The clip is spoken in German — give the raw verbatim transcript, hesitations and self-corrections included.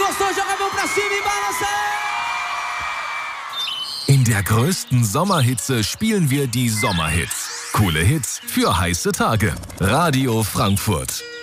gostou, joga a mão pra cima e balança! In der größten Sommerhitze spielen wir die Sommerhits. Coole Hits für heiße Tage. Radio Frankfurt.